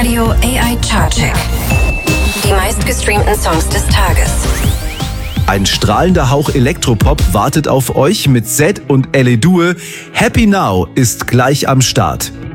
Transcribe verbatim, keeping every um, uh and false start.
Radio A I Chartcheck. Die meistgestreamten Songs des Tages. Ein strahlender Hauch Elektropop wartet auf euch mit Zed und Elle Due. Happy Now ist gleich am Start.